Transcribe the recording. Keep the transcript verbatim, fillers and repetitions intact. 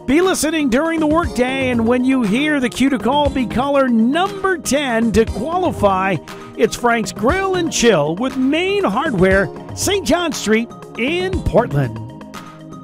Be listening during the workday, and when you hear the cue to call, be caller number ten to qualify. It's Frank's Grill and Chill with Main Hardware, Saint John Street in Portland.